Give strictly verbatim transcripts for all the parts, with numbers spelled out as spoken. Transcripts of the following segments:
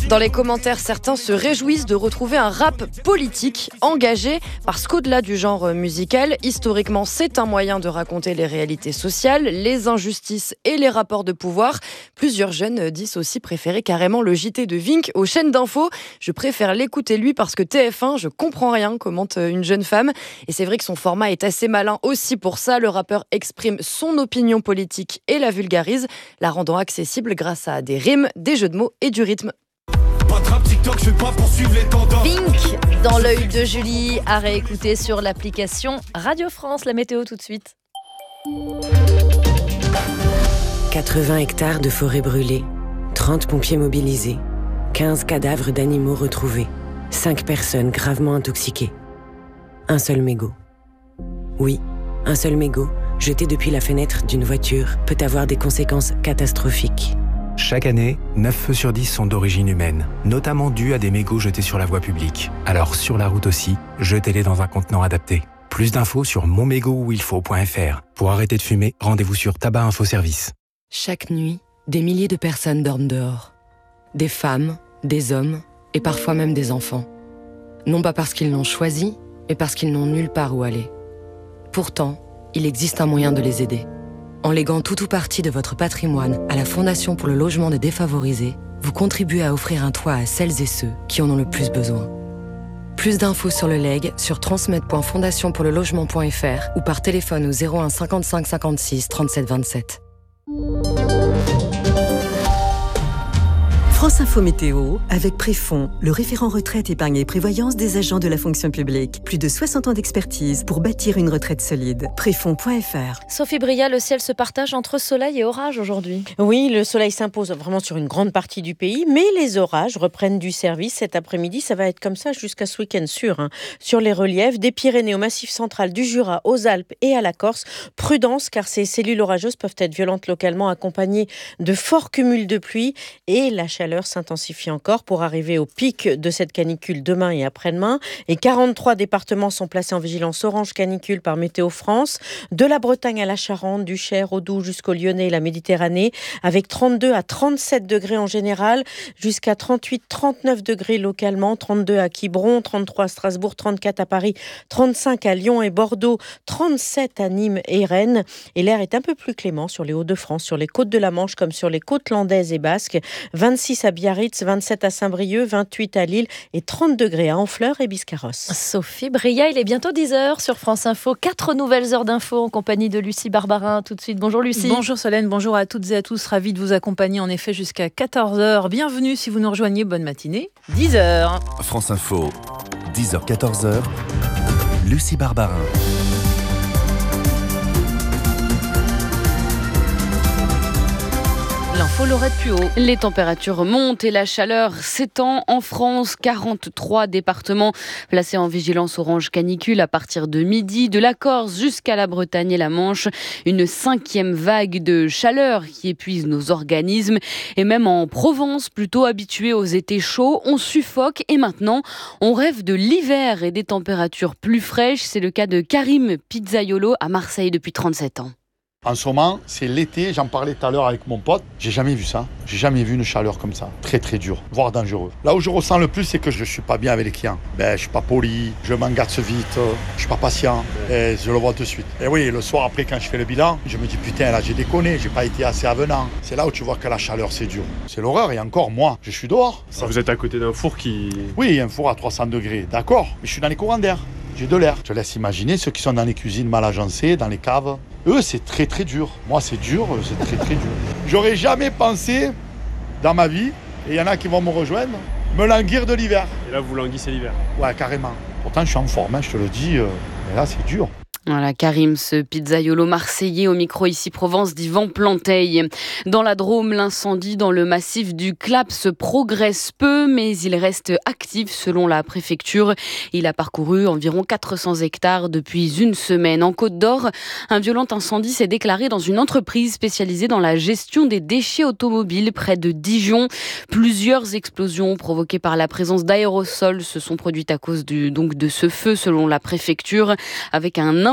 Dans les commentaires, certains se réjouissent de retrouver un rap politique engagé parce qu'au-delà du genre musical, historiquement, c'est un moyen de raconter les réalités sociales, les injustices et les rapports de pouvoir. Plusieurs jeunes disent aussi préférer carrément le J T de Vink aux chaînes d'infos. Je préfère l'écouter lui parce que T F un, je comprends rien, commente une jeune femme. Et c'est vrai que son format est assez malin aussi pour ça. Le rappeur exprime son opinion politique et la vulgarise, la rendant accessible grâce à des rimes, des jeux de mots et du rythme. TikTok, je vais pas poursuivre les tendances. Vink, dans l'œil de Julie, à réécouter sur l'application Radio France. La météo tout de suite. quatre-vingts hectares de forêt brûlée, trente pompiers mobilisés, quinze cadavres d'animaux retrouvés, cinq personnes gravement intoxiquées. Un seul mégot. Oui, un seul mégot, jeté depuis la fenêtre d'une voiture, peut avoir des conséquences catastrophiques. Chaque année, neuf feux sur dix sont d'origine humaine, notamment dus à des mégots jetés sur la voie publique. Alors sur la route aussi, jetez-les dans un contenant adapté. Plus d'infos sur mon mégot où il faut point f r. Pour arrêter de fumer, rendez-vous sur Tabac Info Service. Chaque nuit, des milliers de personnes dorment dehors. Des femmes, des hommes et parfois même des enfants. Non pas parce qu'ils l'ont choisi, mais parce qu'ils n'ont nulle part où aller. Pourtant, il existe un moyen de les aider. En léguant tout ou partie de votre patrimoine à la Fondation pour le logement des défavorisés, vous contribuez à offrir un toit à celles et ceux qui en ont le plus besoin. Plus d'infos sur le legs sur transmettre point fondation pour le logement point f r ou par téléphone au zéro un cinquante-cinq cinquante-six trente-sept vingt-sept. France Info Météo, avec Préfond, le référent retraite, épargne et prévoyance des agents de la fonction publique. Plus de soixante ans d'expertise pour bâtir une retraite solide. Préfond point f r. Sophie Bria, le ciel se partage entre soleil et orage aujourd'hui. Oui, le soleil s'impose vraiment sur une grande partie du pays, mais les orages reprennent du service cet après-midi. Ça va être comme ça jusqu'à ce week-end sûr. Hein. Sur les reliefs, des Pyrénées au Massif central, du Jura aux Alpes et à la Corse. Prudence, car ces cellules orageuses peuvent être violentes localement, accompagnées de forts cumuls de pluie, et la chaleur s'intensifie encore pour arriver au pic de cette canicule demain et après-demain. Et quarante-trois départements sont placés en vigilance orange canicule par Météo France, de la Bretagne à la Charente, du Cher au Doubs jusqu'au Lyonnais et la Méditerranée, avec trente-deux à trente-sept degrés en général, jusqu'à trente-huit à trente-neuf degrés localement, trente-deux à Quiberon, trente-trois à Strasbourg, trente-quatre à Paris, trente-cinq à Lyon et Bordeaux, trente-sept à Nîmes et Rennes. Et l'air est un peu plus clément sur les Hauts-de-France, sur les côtes de la Manche comme sur les côtes landaises et basques, vingt-six à Biarritz, vingt-sept à Saint-Brieuc, vingt-huit à Lille et trente degrés à Honfleur et Biscarrosse. Sophie Bria, il est bientôt dix heures sur France Info. Quatre nouvelles heures d'infos en compagnie de Lucie Barbarin. Tout de suite, bonjour Lucie. Bonjour Solène, bonjour à toutes et à tous. Ravi de vous accompagner en effet jusqu'à quatorze heures. Bienvenue si vous nous rejoignez, bonne matinée. dix heures. France Info, dix heures quatorze heures. Lucie Barbarin. L'info Laurette Puot. Les températures montent et la chaleur s'étend en France. quarante-trois départements placés en vigilance orange canicule à partir de midi, de la Corse jusqu'à la Bretagne et la Manche. Une cinquième vague de chaleur qui épuise nos organismes. Et même en Provence, plutôt habitués aux étés chauds, on suffoque et maintenant on rêve de l'hiver et des températures plus fraîches. C'est le cas de Karim Pizzaiolo à Marseille depuis trente-sept ans. En ce moment, c'est l'été, j'en parlais tout à l'heure avec mon pote. J'ai jamais vu ça. J'ai jamais vu une chaleur comme ça. Très très dur, voire dangereux. Là où je ressens le plus, c'est que je suis pas bien avec les clients. Ben, je suis pas poli, je m'engage vite, je suis pas patient. Et je le vois tout de suite. Et oui, le soir après, quand je fais le bilan, je me dis putain, là j'ai déconné, j'ai pas été assez avenant. C'est là où tu vois que la chaleur c'est dur. C'est l'horreur. Et encore, moi, je suis dehors. Ça... Vous êtes à côté d'un four qui... Oui, un four à trois cents degrés, d'accord. Mais je suis dans les courants d'air. J'ai de l'air. Je te laisse imaginer ceux qui sont dans les cuisines mal agencées, dans les caves. Eux, c'est très très dur. Moi, c'est dur, c'est très très dur. J'aurais jamais pensé dans ma vie, et il y en a qui vont me rejoindre, me languir de l'hiver. Et là, vous languissez l'hiver? Ouais, carrément. Pourtant, je suis en forme, hein, je te le dis. Euh, mais là, c'est dur. Voilà, Karim, ce pizzaiolo marseillais au micro ici Provence d'Yvan Planteil. Dans la Drôme, l'incendie dans le massif du Claps progresse peu, mais il reste actif selon la préfecture. Il a parcouru environ quatre cents hectares depuis une semaine. En Côte d'Or, un violent incendie s'est déclaré dans une entreprise spécialisée dans la gestion des déchets automobiles près de Dijon. Plusieurs explosions provoquées par la présence d'aérosols se sont produites à cause du, donc de ce feu selon la préfecture, avec un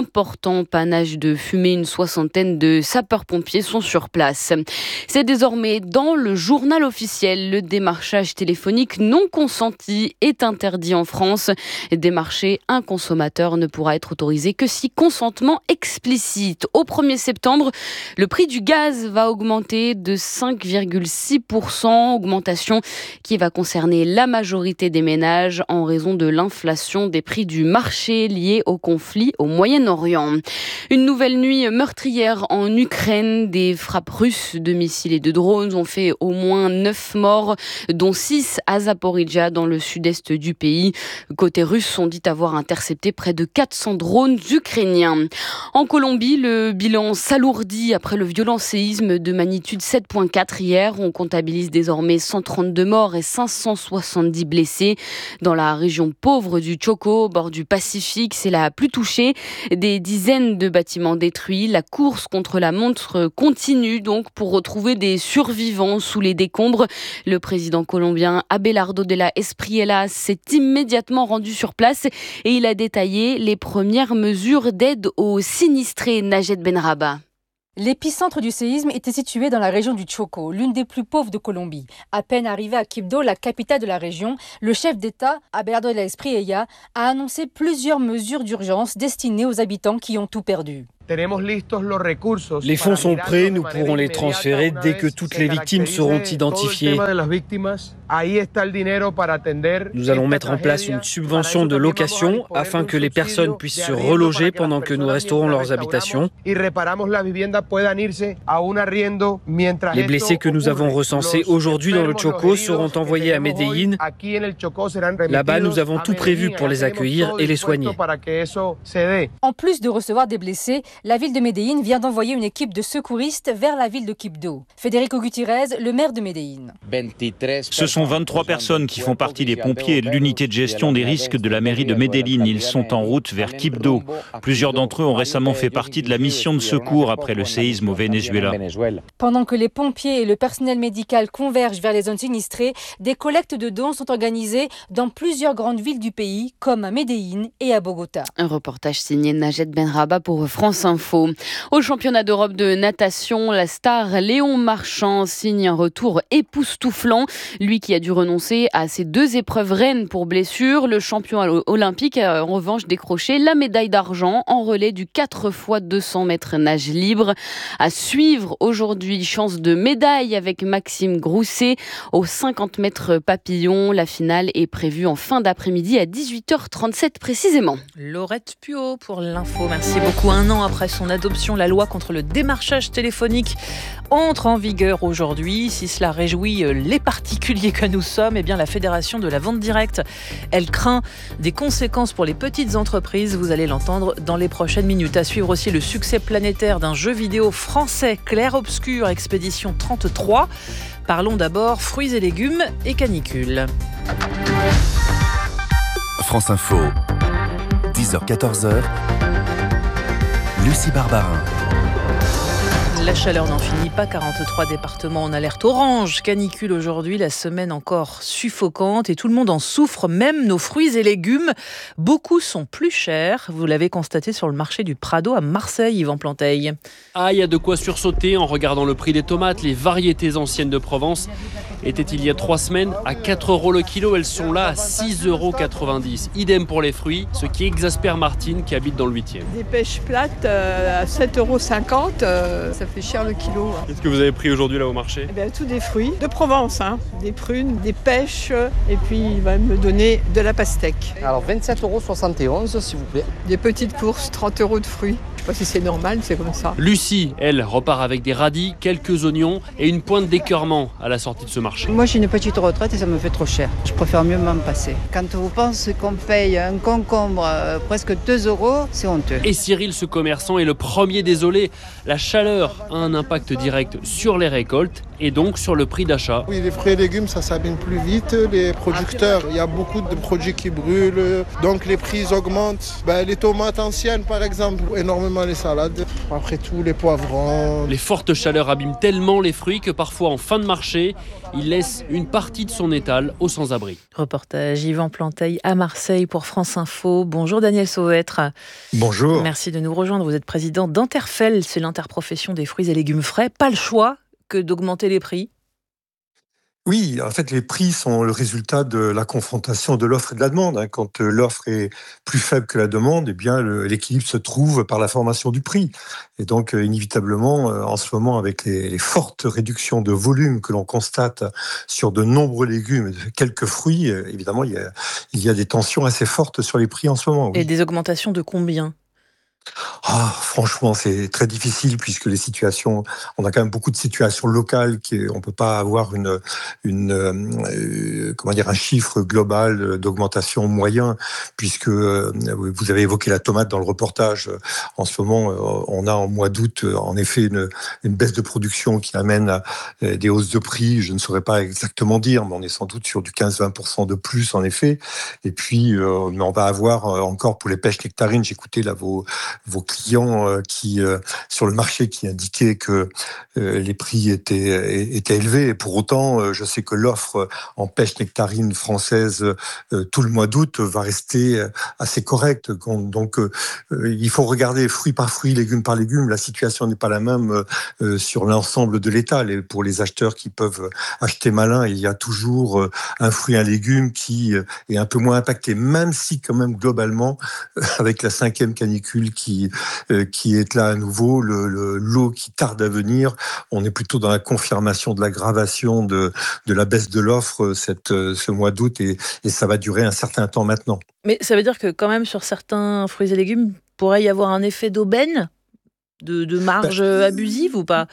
important panache de fumée. Une soixantaine de sapeurs-pompiers sont sur place. C'est désormais dans le journal officiel. Le démarchage téléphonique non consenti est interdit en France. Démarcher un consommateur ne pourra être autorisé que si consentement explicite. Au premier septembre, le prix du gaz va augmenter de cinq virgule six pour cent, augmentation qui va concerner la majorité des ménages en raison de l'inflation des prix du marché lié au conflit au Moyen-Orient. Une nouvelle nuit meurtrière en Ukraine. Des frappes russes de missiles et de drones ont fait au moins neuf morts, dont six à Zaporizhzhia dans le sud-est du pays. Côté russe, on dit avoir intercepté près de quatre cents drones ukrainiens. En Colombie, le bilan s'alourdit après le violent séisme de magnitude sept virgule quatre hier. On comptabilise désormais cent trente-deux morts et cinq cent soixante-dix blessés. Dans la région pauvre du Chocó, au bord du Pacifique, c'est la plus touchée. Des dizaines de bâtiments détruits. La course contre la montre continue donc pour retrouver des survivants sous les décombres. Le président colombien Abelardo de la Espriella s'est immédiatement rendu sur place et il a détaillé les premières mesures d'aide aux sinistrés. Najed Benrabah. L'épicentre du séisme était situé dans la région du Chocó, l'une des plus pauvres de Colombie. À peine arrivé à Quibdó, la capitale de la région, le chef d'État, Abelardo de la Espriella, a annoncé plusieurs mesures d'urgence destinées aux habitants qui ont tout perdu. Les fonds sont prêts, nous pourrons les transférer dès que toutes les victimes seront identifiées. Nous allons mettre en place une subvention de location afin que les personnes puissent se reloger pendant que nous restaurons leurs habitations. Les blessés que nous avons recensés aujourd'hui dans le Chocó seront envoyés à Medellín. Là-bas, nous avons tout prévu pour les accueillir et les soigner. En plus de recevoir des blessés, la ville de Medellín vient d'envoyer une équipe de secouristes vers la ville de Quibdó. Federico Gutiérrez, le maire de Medellín. Ce sont vingt-trois personnes qui font partie des pompiers et de l'unité de gestion des risques de la mairie de Medellín. Ils sont en route vers Quibdó. Plusieurs d'entre eux ont récemment fait partie de la mission de secours après le séisme au Venezuela. Pendant que les pompiers et le personnel médical convergent vers les zones sinistrées, des collectes de dons sont organisées dans plusieurs grandes villes du pays, comme à Medellín et à Bogota. Un reportage signé Najed Benrabah pour France Info. Au championnat d'Europe de natation, la star Léon Marchand signe un retour époustouflant. Lui qui a dû renoncer à ses deux épreuves reines pour blessure. Le champion olympique a en revanche décroché la médaille d'argent en relais du quatre fois deux cents mètres nage libre. À suivre aujourd'hui, chance de médaille avec Maxime Grousset aux cinquante mètres papillon. La finale est prévue en fin d'après-midi à dix-huit heures trente-sept précisément. Laurette Puot pour l'info. Merci beaucoup. Un an après son adoption, la loi contre le démarchage téléphonique entre en vigueur aujourd'hui. Si cela réjouit les particuliers que nous sommes, eh bien la Fédération de la vente directe, elle craint des conséquences pour les petites entreprises. Vous allez l'entendre dans les prochaines minutes. À suivre aussi le succès planétaire d'un jeu vidéo français, Clair Obscur, Expédition trente-trois. Parlons d'abord fruits et légumes et canicule. France Info, dix heures quatorze heures. Lucie Barbarin. La chaleur n'en finit pas, quarante-trois départements en alerte orange, canicule aujourd'hui, la semaine encore suffocante et tout le monde en souffre, même nos fruits et légumes. Beaucoup sont plus chers, vous l'avez constaté sur le marché du Prado à Marseille, Yvan Planteil. Ah, il y a de quoi sursauter en regardant le prix des tomates. Les variétés anciennes de Provence étaient il y a trois semaines à quatre euros le kilo, elles sont là à six euros quatre-vingt-dix. Idem pour les fruits, ce qui exaspère Martine qui habite dans le huitième. Des pêches plates euh, à sept euros cinquante, euh, ça fait cher le kilo. Qu'est-ce que vous avez pris aujourd'hui là au marché ? Eh bien, tout des fruits de Provence, hein. Des prunes, des pêches et puis il va me donner de la pastèque. Alors vingt-sept euros soixante et onze s'il vous plaît. Des petites courses, trente euros de fruits. Je sais pas si c'est normal, c'est comme ça. Lucie, elle, repart avec des radis, quelques oignons et une pointe d'écœurement à la sortie de ce marché. Moi j'ai une petite retraite et ça me fait trop cher. Je préfère mieux m'en passer. Quand vous pensez qu'on paye un concombre euh, presque deux euros, c'est honteux. Et Cyril, ce commerçant, est le premier désolé. La chaleur a un impact direct sur les récoltes et donc sur le prix d'achat. Oui, les fruits et légumes, ça s'abîme plus vite. Les producteurs, il y a beaucoup de produits qui brûlent, donc les prix augmentent. Ben, les tomates anciennes, par exemple, énormément énormément les salades. Après tout, les poivrons. Les fortes chaleurs abîment tellement les fruits que parfois en fin de marché, il laisse une partie de son étal aux sans-abri. Reportage Yvan Planteil à Marseille pour France Info. Bonjour Daniel Sauvetre. Bonjour. Merci de nous rejoindre. Vous êtes président d'Interfel, c'est l'interprofession des fruits et légumes frais. Pas le choix que d'augmenter les prix. Oui, en fait, les prix sont le résultat de la confrontation de l'offre et de la demande. Quand l'offre est plus faible que la demande, eh bien, le, l'équilibre se trouve par la formation du prix. Et donc, inévitablement, en ce moment, avec les, les fortes réductions de volume que l'on constate sur de nombreux légumes et quelques fruits, évidemment, il y a, il y a des tensions assez fortes sur les prix en ce moment. Oui. Et des augmentations de combien ? Ah, franchement, c'est très difficile puisque les situations, on a quand même beaucoup de situations locales qui, on peut pas avoir une, une, euh, comment dire, un chiffre global d'augmentation moyen puisque euh, vous avez évoqué la tomate dans le reportage. En ce moment, euh, on a en mois d'août, en effet, une, une baisse de production qui amène à euh, des hausses de prix. Je ne saurais pas exactement dire, mais on est sans doute sur du quinze à vingt pour cent de plus, en effet. Et puis, euh, mais on va avoir euh, encore pour les pêches nectarines, j'écoutais là vos vos clients euh, qui euh, sur le marché qui indiquaient que euh, les prix étaient étaient élevés et pour autant euh, je sais que l'offre en pêche nectarine française euh, tout le mois d'août va rester assez correcte. Donc euh, il faut regarder fruit par fruit, légume par légume. La situation n'est pas la même euh, sur l'ensemble de l'étal et pour les acheteurs qui peuvent acheter malin, il y a toujours euh, un fruit, un légume qui euh, est un peu moins impacté, même si quand même globalement avec la cinquième canicule qui Qui, euh, qui est là à nouveau, le, le, l'eau qui tarde à venir. On est plutôt dans la confirmation de l'aggravation de, de la baisse de l'offre cette, ce mois d'août et, et ça va durer un certain temps maintenant. Mais ça veut dire que quand même sur certains fruits et légumes, pourrait y avoir un effet d'aubaine, de, de marge ben, abusive ou pas ?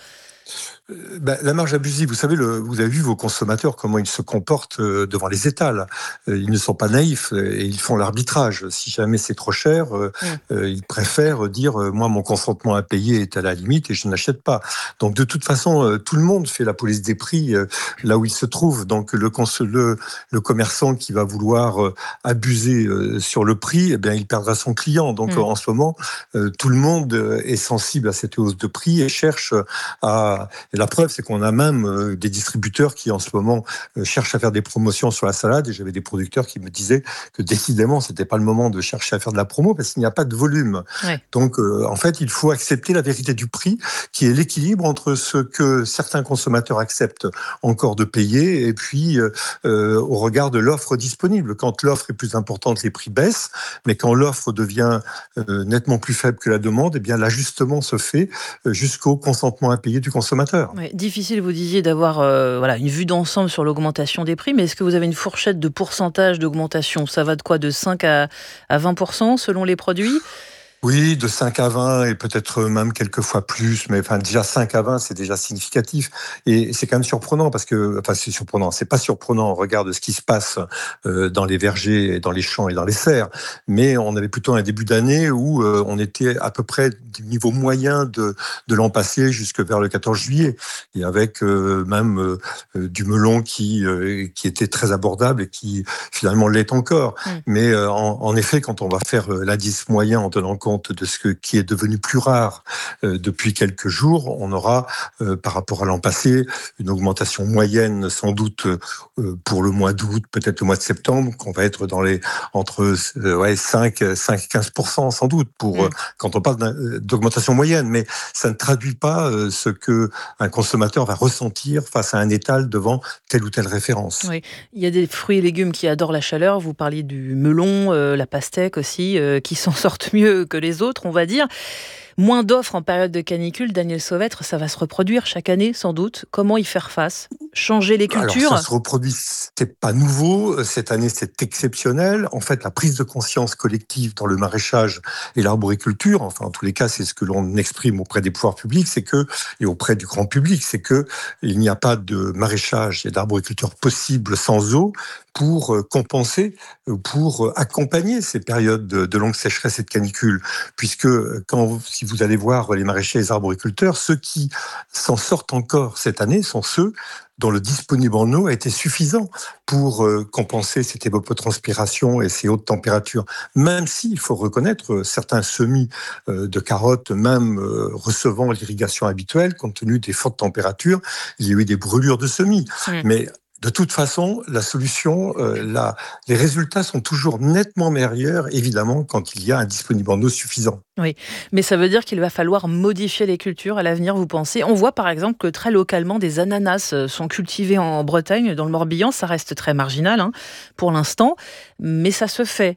Ben, la marge abusive, vous savez, le, vous avez vu vos consommateurs, comment ils se comportent devant les étals. Ils ne sont pas naïfs et ils font l'arbitrage. Si jamais c'est trop cher, mmh. ils préfèrent dire « moi, mon consentement à payer est à la limite et je n'achète pas ». Donc, de toute façon, tout le monde fait la police des prix là où il se trouve. Donc, le, le, le commerçant qui va vouloir abuser sur le prix, eh bien, il perdra son client. Donc, mmh. en ce moment, tout le monde est sensible à cette hausse de prix et cherche à... La preuve, c'est qu'on a même euh, des distributeurs qui, en ce moment, euh, cherchent à faire des promotions sur la salade. Et j'avais des producteurs qui me disaient que, décidément, c'était pas le moment de chercher à faire de la promo parce qu'il n'y a pas de volume. Ouais. Donc, euh, en fait, il faut accepter la vérité du prix, qui est l'équilibre entre ce que certains consommateurs acceptent encore de payer et puis euh, au regard de l'offre disponible. Quand l'offre est plus importante, les prix baissent. Mais quand l'offre devient euh, nettement plus faible que la demande, eh bien, l'ajustement se fait euh, jusqu'au consentement à payer du consommateur. Ouais, difficile, vous disiez, d'avoir euh, voilà, une vue d'ensemble sur l'augmentation des prix, mais est-ce que vous avez une fourchette de pourcentage d'augmentation ? Ça va de quoi ? De cinq à vingt pour cent selon les produits ? Oui, de cinq à vingt et peut-être même quelques fois plus, mais enfin déjà cinq à vingt, c'est déjà significatif et c'est quand même surprenant parce que, enfin c'est surprenant, c'est pas surprenant au regard de ce qui se passe euh, dans les vergers, dans les champs et dans les serres, mais on avait plutôt un début d'année où euh, on était à peu près du niveau moyen de, de l'an passé jusque vers le quatorze juillet et avec euh, même euh, du melon qui, euh, qui était très abordable et qui finalement l'est encore. Mmh. Mais euh, en, en effet, quand on va faire euh, l'indice moyen en tenant compte de ce qui est devenu plus rare euh, depuis quelques jours, on aura, euh, par rapport à l'an passé, une augmentation moyenne sans doute euh, pour le mois d'août, peut-être le mois de septembre, qu'on va être dans les entre euh, ouais, cinq à quinze pour cent sans doute pour, mmh. euh, quand on parle d'augmentation moyenne, mais ça ne traduit pas euh, ce qu'un consommateur va ressentir face à un étal devant telle ou telle référence. Oui. Il y a des fruits et légumes qui adorent la chaleur, vous parliez du melon, euh, la pastèque aussi, euh, qui s'en sortent mieux que les autres, on va dire. Moins d'offres en période de canicule, Daniel Sauvetre, ça va se reproduire chaque année, sans doute. Comment y faire face ? Changer les cultures ? Alors, ça se reproduit, c'est pas nouveau. Cette année, c'est exceptionnel. En fait, la prise de conscience collective dans le maraîchage et l'arboriculture, enfin, en tous les cas, c'est ce que l'on exprime auprès des pouvoirs publics, c'est que, et auprès du grand public, c'est que il n'y a pas de maraîchage et d'arboriculture possible sans eau pour compenser, pour accompagner ces périodes de, de longue sécheresse et de canicule. Puisque, quand, si si vous allez voir les maraîchers et les arboriculteurs, ceux qui s'en sortent encore cette année sont ceux dont le disponible en eau a été suffisant pour euh, compenser cette évapotranspiration et ces hautes températures. Même si, il faut reconnaître, euh, certains semis euh, de carottes, même euh, recevant l'irrigation habituelle, compte tenu des fortes températures, il y a eu des brûlures de semis. Mmh. Mais de toute façon, la solution, euh, la, les résultats sont toujours nettement meilleurs, évidemment, quand il y a un disponible en eau suffisant. Oui, mais ça veut dire qu'il va falloir modifier les cultures à l'avenir, vous pensez ? On voit par exemple que très localement, des ananas sont cultivés en Bretagne, dans le Morbihan. Ça reste très marginal hein, pour l'instant, mais ça se fait.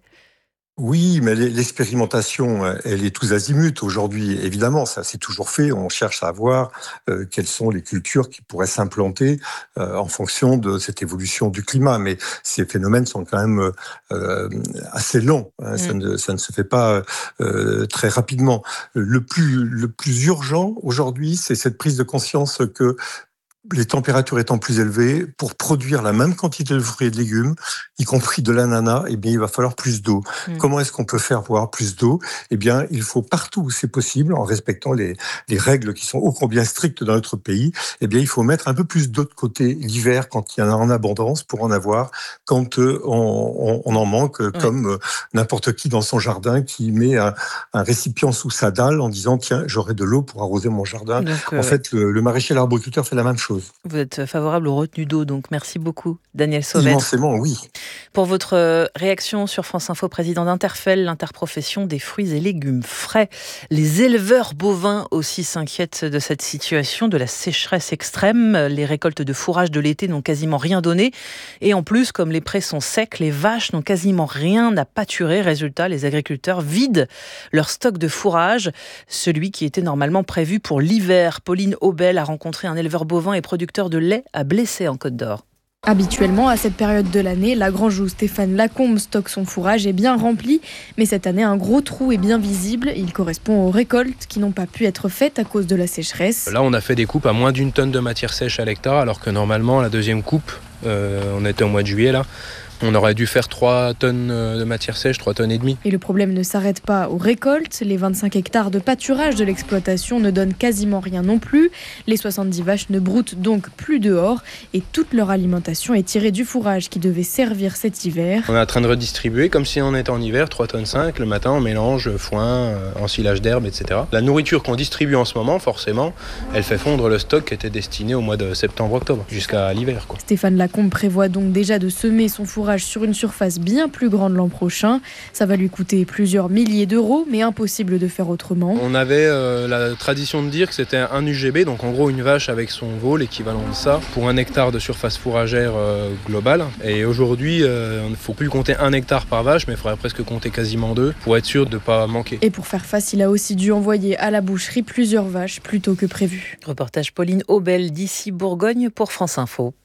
Oui, mais l'expérimentation, elle est tous azimuts aujourd'hui. Évidemment, ça c'est toujours fait. On cherche à voir euh, quelles sont les cultures qui pourraient s'implanter euh, en fonction de cette évolution du climat. Mais ces phénomènes sont quand même euh, assez longs. Hein. Mmh. Ça, ne, ça ne se fait pas euh, très rapidement. Le plus, le plus urgent aujourd'hui, c'est cette prise de conscience que les températures étant plus élevées, pour produire la même quantité de fruits et de légumes, y compris de l'ananas, eh bien, il va falloir plus d'eau. Mmh. Comment est-ce qu'on peut faire pour avoir plus d'eau ? Eh bien, il faut partout où c'est possible, en respectant les, les règles qui sont ô combien strictes dans notre pays, eh bien, il faut mettre un peu plus d'eau de côté l'hiver quand il y en a en abondance pour en avoir quand euh, on, on, on en manque, euh, ouais. comme euh, n'importe qui dans son jardin qui met un, un récipient sous sa dalle en disant « Tiens, j'aurai de l'eau pour arroser mon jardin ». En euh... fait, le, le maraîcher et l'arboriculteur fait la même chose. Vous êtes favorable aux retenues d'eau, donc merci beaucoup, Daniel Sauvêtre. Immensément, oui. Pour votre réaction sur France Info, président d'Interfel, l'interprofession des fruits et légumes frais. Les éleveurs bovins aussi s'inquiètent de cette situation, de la sécheresse extrême. Les récoltes de fourrage de l'été n'ont quasiment rien donné. Et en plus, comme les prés sont secs, les vaches n'ont quasiment rien à pâturer. Résultat, les agriculteurs vident leur stock de fourrage, celui qui était normalement prévu pour l'hiver. Pauline Aubel a rencontré un éleveur bovin et producteur de lait à Blessé en Côte d'Or. Habituellement, à cette période de l'année, la grange où Stéphane Lacombe stocke son fourrage est bien remplie. Mais cette année, un gros trou est bien visible. Il correspond aux récoltes qui n'ont pas pu être faites à cause de la sécheresse. Là, on a fait des coupes à moins d'une tonne de matière sèche à l'hectare, alors que normalement, la deuxième coupe, euh, on était au mois de juillet là, on aurait dû faire trois tonnes de matière sèche, trois tonnes et demie. Et le problème ne s'arrête pas aux récoltes. Les vingt-cinq hectares de pâturage de l'exploitation ne donnent quasiment rien non plus. Les soixante-dix vaches ne broutent donc plus dehors. Et toute leur alimentation est tirée du fourrage qui devait servir cet hiver. On est en train de redistribuer comme si on était en hiver, trois tonnes cinq. Le matin, on mélange foin, ensilage d'herbe, et cetera. La nourriture qu'on distribue en ce moment, forcément, elle fait fondre le stock qui était destiné au mois de septembre-octobre, jusqu'à l'hiver, quoi. Stéphane Lacombe prévoit donc déjà de semer son fourrage sur une surface bien plus grande l'an prochain. Ça va lui coûter plusieurs milliers d'euros, mais impossible de faire autrement. On avait euh, la tradition de dire que c'était un U G B, donc en gros une vache avec son veau, l'équivalent de ça, pour un hectare de surface fourragère euh, globale. Et aujourd'hui, euh, il ne faut plus compter un hectare par vache, mais il faudrait presque compter quasiment deux pour être sûr de ne pas manquer. Et pour faire face, il a aussi dû envoyer à la boucherie plusieurs vaches plus tôt que prévu. Reportage Pauline Aubel d'ici Bourgogne pour France Info.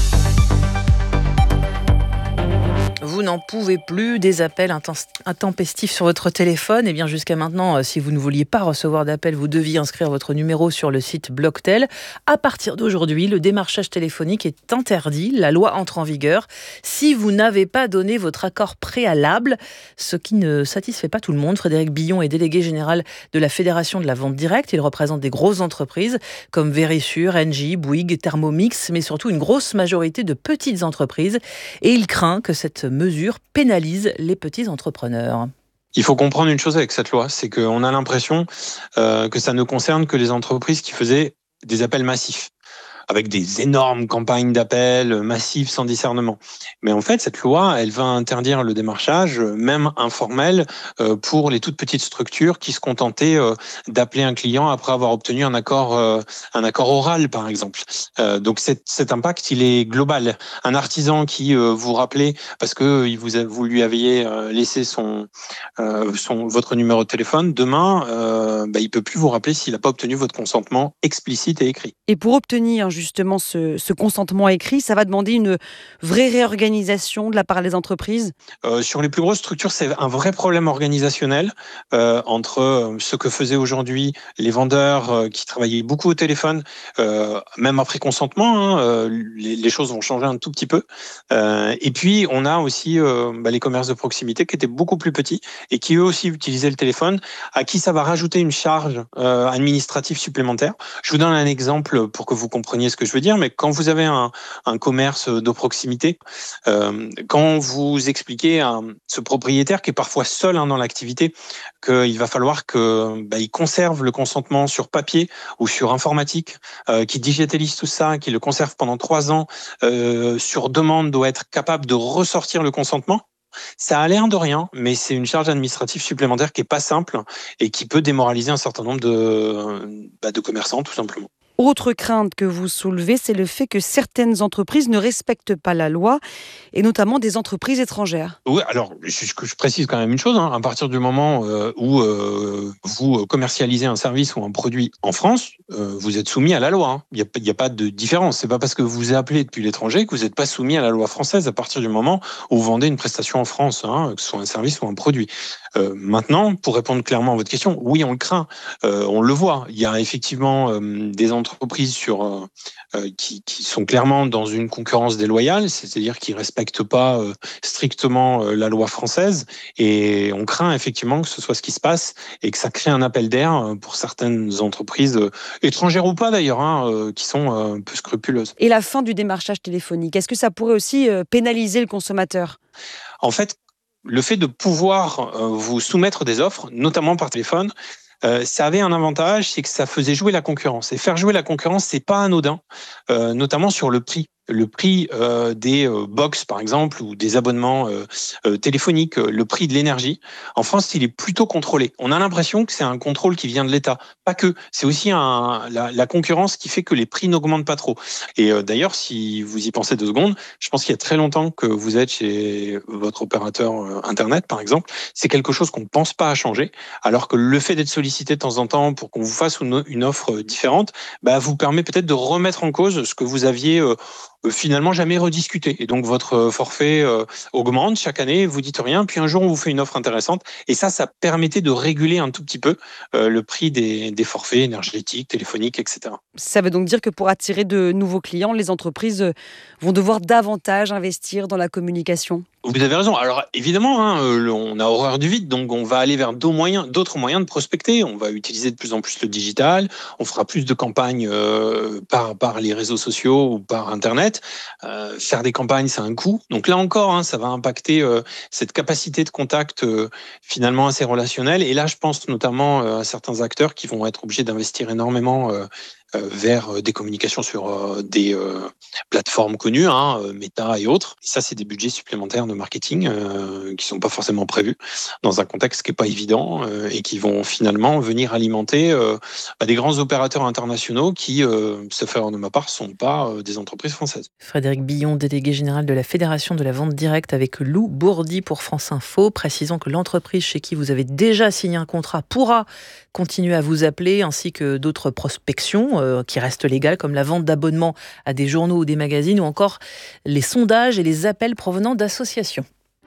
Vous n'en pouvez plus des appels intempestifs sur votre téléphone. Et bien jusqu'à maintenant, si vous ne vouliez pas recevoir d'appels, vous deviez inscrire votre numéro sur le site Blocktel. À partir d'aujourd'hui, le démarchage téléphonique est interdit. La loi entre en vigueur si vous n'avez pas donné votre accord préalable, ce qui ne satisfait pas tout le monde. Frédéric Billon est délégué général de la Fédération de la vente directe. Il représente des grosses entreprises comme Verisure, Engie, Bouygues, Thermomix, mais surtout une grosse majorité de petites entreprises. Et il craint que cette mesure pénalise les petits entrepreneurs. Il faut comprendre une chose avec cette loi, c'est qu'on a l'impression euh, que ça ne concerne que les entreprises qui faisaient des appels massifs, avec des énormes campagnes d'appels massifs sans discernement. Mais en fait, cette loi, elle va interdire le démarchage, même informel, euh, pour les toutes petites structures qui se contentaient euh, d'appeler un client après avoir obtenu un accord, euh, un accord oral, par exemple. Euh, donc cet, cet impact, il est global. Un artisan qui euh, vous rappelait parce que vous, a, vous lui aviez euh, laissé son, euh, son, votre numéro de téléphone, demain, euh, bah, il peut plus vous rappeler s'il n'a pas obtenu votre consentement explicite et écrit. Et pour obtenir justement ce, ce consentement écrit, ça va demander une vraie réorganisation de la part des entreprises ? euh, Sur les plus grosses structures, c'est un vrai problème organisationnel euh, entre ce que faisaient aujourd'hui les vendeurs euh, qui travaillaient beaucoup au téléphone, euh, même après consentement, hein, euh, les, les choses vont changer un tout petit peu. Euh, et puis, on a aussi euh, bah, les commerces de proximité qui étaient beaucoup plus petits et qui eux aussi utilisaient le téléphone, à qui ça va rajouter une charge euh, administrative supplémentaire. Je vous donne un exemple pour que vous compreniez ce que je veux dire, mais quand vous avez un, un commerce de proximité, euh, quand vous expliquez à ce propriétaire qui est parfois seul hein, dans l'activité qu'il va falloir que bah, il conserve le consentement sur papier ou sur informatique, euh, qu'il digitalisé tout ça, qu'il le conserve pendant trois ans, euh, sur demande doit être capable de ressortir le consentement. Ça a l'air de rien, mais c'est une charge administrative supplémentaire qui est pas simple et qui peut démoraliser un certain nombre de, bah, de commerçants, tout simplement. Autre crainte que vous soulevez, c'est le fait que certaines entreprises ne respectent pas la loi, et notamment des entreprises étrangères. Oui, alors je, je précise quand même une chose, hein, à partir du moment euh, où euh, vous commercialisez un service ou un produit en France, euh, vous êtes soumis à la loi. Il hein. n'y a, a pas de différence. C'est pas parce que vous vous appelez depuis l'étranger que vous n'êtes pas soumis à la loi française à partir du moment où vous vendez une prestation en France, hein, que ce soit un service ou un produit. Euh, maintenant, pour répondre clairement à votre question, oui, on le craint, euh, on le voit. Il y a effectivement euh, des entreprises sur, euh, euh, qui, qui sont clairement dans une concurrence déloyale, c'est-à-dire qui ne respectent pas euh, strictement euh, la loi française, et on craint effectivement que ce soit ce qui se passe et que ça crée un appel d'air pour certaines entreprises, euh, étrangères ou pas d'ailleurs, hein, euh, qui sont euh, un peu scrupuleuses. Et la fin du démarchage téléphonique, est-ce que ça pourrait aussi euh, pénaliser le consommateur ? En fait, le fait de pouvoir euh, vous soumettre des offres, notamment par téléphone, Euh, ça avait un avantage, c'est que ça faisait jouer la concurrence. Et faire jouer la concurrence, c'est pas anodin, euh, notamment sur le prix. Le prix euh, des euh, box, par exemple, ou des abonnements euh, euh, téléphoniques, euh, le prix de l'énergie, en France, il est plutôt contrôlé. On a l'impression que c'est un contrôle qui vient de l'État. Pas que. C'est aussi un, la, la concurrence qui fait que les prix n'augmentent pas trop. Et euh, d'ailleurs, si vous y pensez deux secondes, je pense qu'il y a très longtemps que vous êtes chez votre opérateur euh, Internet, par exemple. C'est quelque chose qu'on ne pense pas à changer, alors que le fait d'être sollicité de temps en temps pour qu'on vous fasse une, une offre différente, bah, vous permet peut-être de remettre en cause ce que vous aviez euh, finalement jamais rediscuté. Et donc votre forfait euh, augmente chaque année, vous dites rien, puis un jour on vous fait une offre intéressante. Et ça, ça permettait de réguler un tout petit peu euh, le prix des, des forfaits énergétiques, téléphoniques, et cetera. Ça veut donc dire que pour attirer de nouveaux clients, les entreprises vont devoir davantage investir dans la communication. Vous avez raison. Alors évidemment, hein, on a horreur du vide, donc on va aller vers d'autres moyens, d'autres moyens de prospecter. On va utiliser de plus en plus le digital. On fera plus de campagnes euh, par par les réseaux sociaux ou par Internet. Euh, faire des campagnes, c'est un coût. Donc là encore, hein, ça va impacter euh, cette capacité de contact euh, finalement assez relationnelle. Et là, je pense notamment euh, à certains acteurs qui vont être obligés d'investir énormément euh, euh, vers des communications sur euh, des euh, plateformes connues, hein, Meta et autres. Et ça, c'est des budgets supplémentaires de marketing euh, qui sont pas forcément prévus dans un contexte qui est pas évident euh, et qui vont finalement venir alimenter euh, bah, des grands opérateurs internationaux qui, euh, sauf erreur de ma part, sont pas euh, des entreprises françaises. Frédéric Billon, délégué général de la Fédération de la vente directe avec Lou Bourdi pour France Info, précisant que l'entreprise chez qui vous avez déjà signé un contrat pourra continuer à vous appeler, ainsi que d'autres prospections euh, qui restent légales, comme la vente d'abonnements à des journaux ou des magazines, ou encore les sondages et les appels provenant d'associations.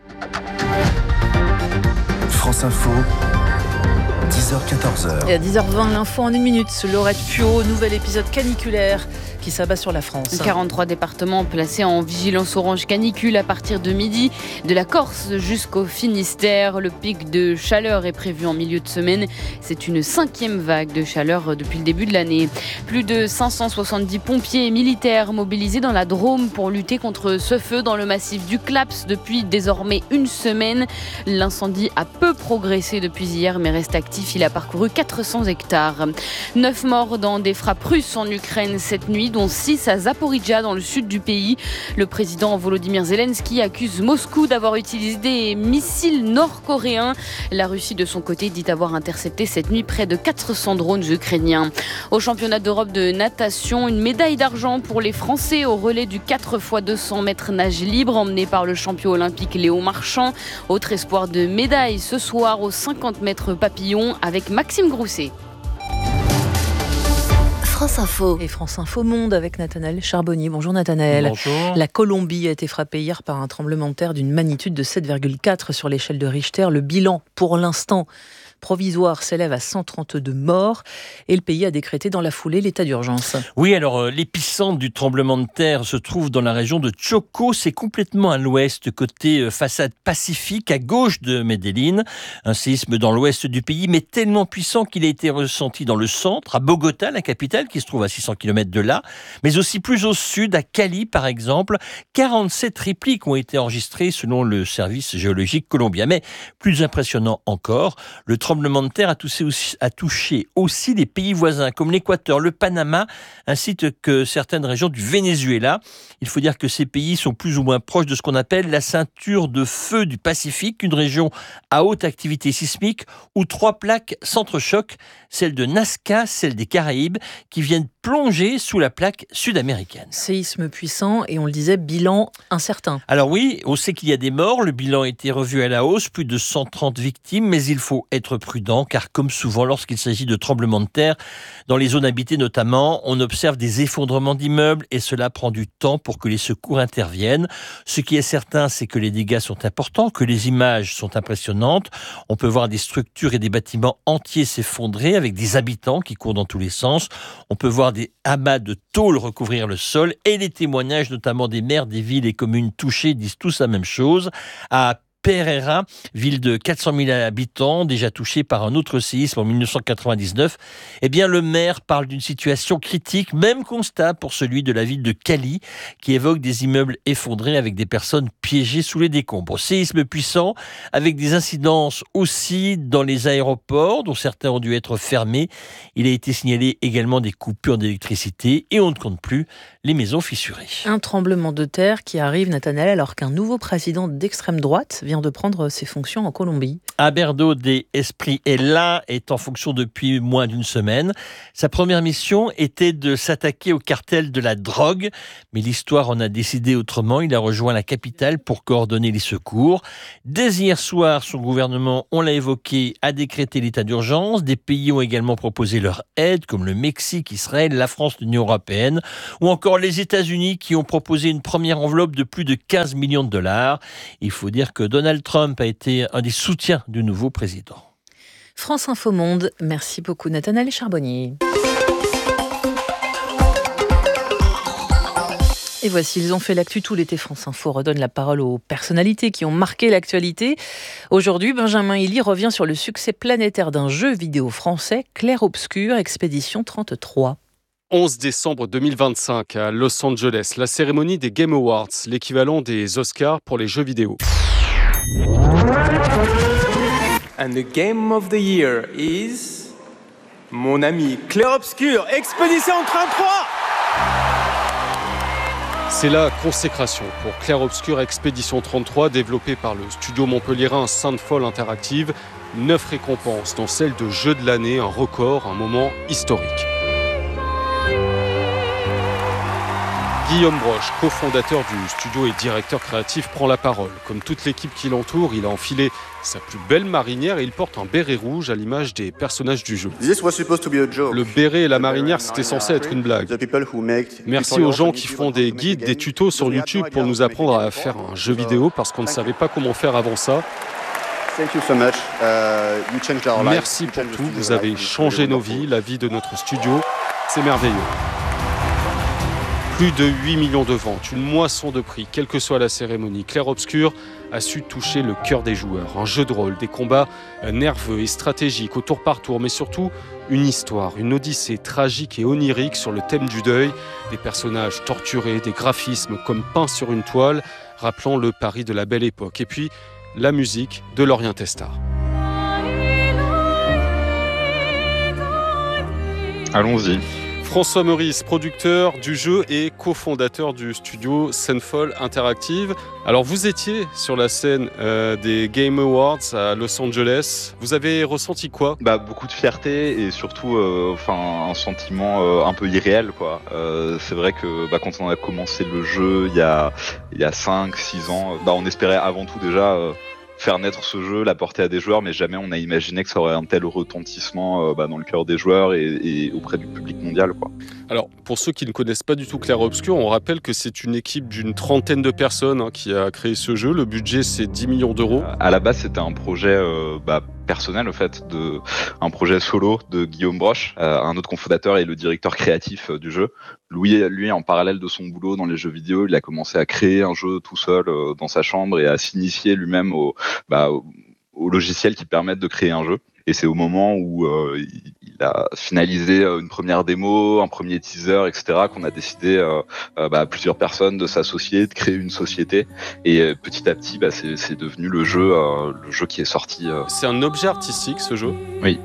France Info, dix heures quatorze. Et à dix heures vingt, l'info en une minute. Laurette Puot, nouvel épisode caniculaire qui s'abat sur la France. quarante-trois départements placés en vigilance orange canicule à partir de midi, de la Corse jusqu'au Finistère. Le pic de chaleur est prévu en milieu de semaine. C'est une cinquième vague de chaleur depuis le début de l'année. Plus de cinq cent soixante-dix pompiers et militaires mobilisés dans la Drôme pour lutter contre ce feu dans le massif du Claps depuis désormais une semaine. L'incendie a peu progressé depuis hier mais reste actif. Il a parcouru quatre cents hectares. Neuf morts dans des frappes russes en Ukraine cette nuit, dont six à Zaporijjia dans le sud du pays. Le président Volodymyr Zelensky accuse Moscou d'avoir utilisé des missiles nord-coréens. La Russie de son côté dit avoir intercepté cette nuit près de quatre cents drones ukrainiens. Au championnat d'Europe de natation, une médaille d'argent pour les Français au relais du quatre fois deux cents mètres nage libre emmené par le champion olympique Léo Marchand. Autre espoir de médaille ce soir aux cinquante mètres papillon avec Maxime Grousset. France Info. Et France Info Monde avec Nathanaël Charbonnier. Bonjour Nathanaël. Bonjour. La Colombie a été frappée hier par un tremblement de terre d'une magnitude de sept virgule quatre sur l'échelle de Richter. Le bilan, pour l'instant, provisoire s'élève à cent trente-deux morts et le pays a décrété dans la foulée l'état d'urgence. Oui, alors euh, l'épicentre du tremblement de terre se trouve dans la région de Chocó, c'est complètement à l'ouest, côté euh, façade pacifique, à gauche de Medellín. Un séisme dans l'ouest du pays, mais tellement puissant qu'il a été ressenti dans le centre, à Bogota, la capitale, qui se trouve à six cents kilomètres de là, mais aussi plus au sud, à Cali par exemple. quarante-sept répliques ont été enregistrées selon le service géologique colombien. Mais plus impressionnant encore, le Le tremblement de terre a touché, aussi, a touché aussi les pays voisins comme l'Équateur, le Panama, ainsi que certaines régions du Venezuela. Il faut dire que ces pays sont plus ou moins proches de ce qu'on appelle la ceinture de feu du Pacifique, une région à haute activité sismique où trois plaques s'entrechoquent, celle de Nazca, celle des Caraïbes, qui viennent plonger sous la plaque sud-américaine. Séisme puissant et on le disait, bilan incertain. Alors oui, on sait qu'il y a des morts, le bilan a été revu à la hausse, plus de cent trente victimes, mais il faut être prudent, car comme souvent lorsqu'il s'agit de tremblements de terre, dans les zones habitées notamment, on observe des effondrements d'immeubles et cela prend du temps pour que les secours interviennent. Ce qui est certain, c'est que les dégâts sont importants, que les images sont impressionnantes. On peut voir des structures et des bâtiments entiers s'effondrer avec des habitants qui courent dans tous les sens. On peut voir des amas de tôles recouvrir le sol et les témoignages notamment des maires des villes et communes touchées disent tous la même chose. À Pereira, ville de quatre cent mille habitants, déjà touchée par un autre séisme en dix-neuf cent quatre-vingt-dix-neuf, eh bien le maire parle d'une situation critique, même constat pour celui de la ville de Cali, qui évoque des immeubles effondrés avec des personnes piégées sous les décombres. Séisme puissant, avec des incidences aussi dans les aéroports, dont certains ont dû être fermés. Il a été signalé également des coupures d'électricité et on ne compte plus les maisons fissurées. Un tremblement de terre qui arrive, Nathanaël, alors qu'un nouveau président d'extrême droite vient de prendre ses fonctions en Colombie. Aberdo de Espriella est en fonction depuis moins d'une semaine. Sa première mission était de s'attaquer au cartel de la drogue, mais l'histoire en a décidé autrement. Il a rejoint la capitale pour coordonner les secours. Dès hier soir, son gouvernement, on l'a évoqué, a décrété l'état d'urgence. Des pays ont également proposé leur aide, comme le Mexique, Israël, la France, l'Union européenne, ou encore les États-Unis qui ont proposé une première enveloppe de plus de quinze millions de dollars. Il faut dire que Donald Trump a été un des soutiens du nouveau président. France Info Monde, merci beaucoup Nathanaël Charbonnier. Et voici, ils ont fait l'actu tout l'été. France Info redonne la parole aux personnalités qui ont marqué l'actualité. Aujourd'hui, Benjamin Hilly revient sur le succès planétaire d'un jeu vidéo français, Clair Obscur, Expédition trente-trois. onze décembre deux mille vingt-cinq à Los Angeles, la cérémonie des Game Awards, l'équivalent des Oscars pour les jeux vidéo. And the game of the year is mon ami Clair Obscur, Expédition trente-trois. C'est la consécration pour Clair Obscur Expédition trente-trois, développé par le studio montpelliérain Sandfall Interactive. Neuf récompenses, dont celle de jeu de l'année, un record, un moment historique. Guillaume Broche, cofondateur du studio et directeur créatif, prend la parole. Comme toute l'équipe qui l'entoure, il a enfilé sa plus belle marinière et il porte un béret rouge à l'image des personnages du jeu. Le béret et la marinière, c'était censé être une blague. Merci aux gens qui font des guides, des tutos sur YouTube pour nous apprendre à faire un jeu vidéo parce qu'on ne savait pas comment faire avant ça. Merci pour tout, vous avez changé nos vies, la vie de notre studio. C'est merveilleux. Plus de huit millions de ventes, une moisson de prix, quelle que soit la cérémonie. Clair Obscur a su toucher le cœur des joueurs. Un jeu de rôle, des combats nerveux et stratégiques au tour par tour, mais surtout une histoire, une odyssée tragique et onirique sur le thème du deuil. Des personnages torturés, des graphismes comme peints sur une toile, rappelant le Paris de la belle époque. Et puis, la musique de Lorien Testard. Allons-y. François Meurice, producteur du jeu et cofondateur du studio Sandfall Interactive. Alors vous étiez sur la scène euh, des Game Awards à Los Angeles. Vous avez ressenti quoi ? Bah beaucoup de fierté et surtout euh, enfin un sentiment euh, un peu irréel quoi. Euh, c'est vrai que bah, quand on a commencé le jeu il y a il y a cinq six ans, bah on espérait avant tout déjà euh, faire naître ce jeu, l'apporter à des joueurs, mais jamais on a imaginé que ça aurait un tel retentissement euh, bah, dans le cœur des joueurs et, et auprès du public mondial, quoi. Alors, pour ceux qui ne connaissent pas du tout Clair Obscur, on rappelle que c'est une équipe d'une trentaine de personnes hein, qui a créé ce jeu. Le budget, c'est dix millions d'euros. À la base, c'était un projet euh, bah, personnel, au fait, de, un projet solo de Guillaume Broche, euh, un autre cofondateur et le directeur créatif euh, du jeu. Lui, lui, en parallèle de son boulot dans les jeux vidéo, il a commencé à créer un jeu tout seul euh, dans sa chambre et à s'initier lui-même au, bah, au, au logiciel qui permettent de créer un jeu. Et c'est au moment où euh, il a finalisé une première démo, un premier teaser, et cetera, qu'on a décidé, euh, euh, bah, plusieurs personnes, de s'associer, de créer une société. Et euh, petit à petit, bah, c'est, c'est devenu le jeu, euh, le jeu qui est sorti. Euh. C'est un objet artistique, ce jeu ? Oui.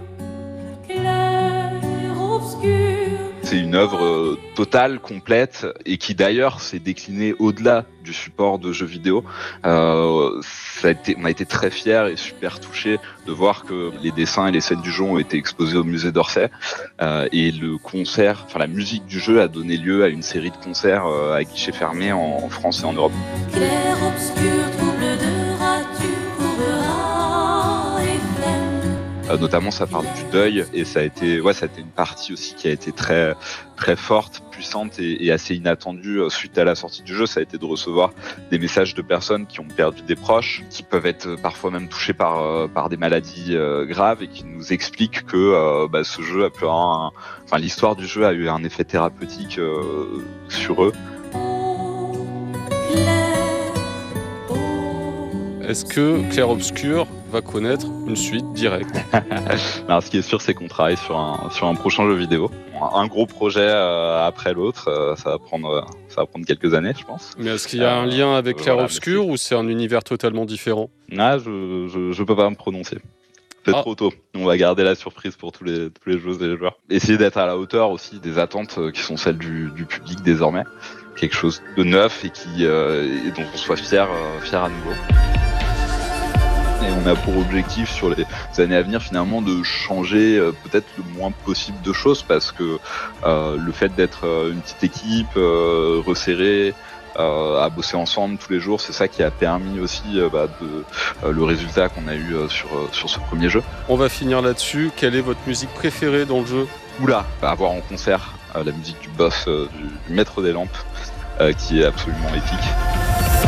C'est une œuvre euh, totale, complète, et qui d'ailleurs s'est déclinée au-delà du support de jeux vidéo. Euh, ça a été, on a été très fiers et super touchés de voir que les dessins et les scènes du jeu ont été exposés au musée d'Orsay. Euh, et le concert, enfin la musique du jeu a donné lieu à une série de concerts euh, à guichet fermé en, en France et en Europe. Clair, obscur, trouble de rature, courbera et flemme. Euh, notamment, ça parle du deuil et ça a été, ouais, ça a été une partie aussi qui a été très, très forte, puissante et, et assez inattendue euh, suite à la sortie du jeu. Ça a été de recevoir des messages de personnes qui ont perdu des proches, qui peuvent être euh, parfois même touchés par, euh, par des maladies euh, graves et qui nous expliquent que euh, bah, ce jeu a pu avoir un, enfin, l'histoire du jeu a eu un effet thérapeutique euh, sur eux. Est-ce que Clair Obscur va connaître une suite directe ? Alors, ce qui est sûr, c'est qu'on travaille sur un, sur un prochain jeu vidéo. Un gros projet euh, après l'autre, euh, ça va prendre, ça va prendre quelques années, je pense. Mais est-ce qu'il y a euh, un lien avec Clair voilà, Obscur c'est... ou c'est un univers totalement différent ? Ah, je, je, je peux pas me prononcer. C'est ah. trop tôt. On va garder la surprise pour tous les, tous les joueuses et les joueurs. Essayer d'être à la hauteur aussi des attentes qui sont celles du, du public désormais. Quelque chose de neuf et, qui, euh, et dont on soit fier, euh, fier à nouveau. Et on a pour objectif sur les années à venir finalement de changer euh, peut-être le moins possible de choses parce que euh, le fait d'être euh, une petite équipe euh, resserrée, euh, à bosser ensemble tous les jours, c'est ça qui a permis aussi euh, bah, de, euh, le résultat qu'on a eu euh, sur, euh, sur ce premier jeu. On va finir là-dessus. Quelle est votre musique préférée dans le jeu ? Oula, bah, avoir en concert euh, la musique du boss, euh, du, du maître des lampes, euh, qui est absolument épique.